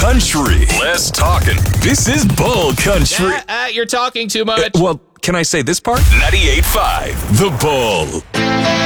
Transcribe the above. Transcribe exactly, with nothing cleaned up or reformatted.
country, less talking. This is Bull Country. Uh, uh, you're talking too much. Uh, well, can I say this part? ninety-eight point five, The Bull.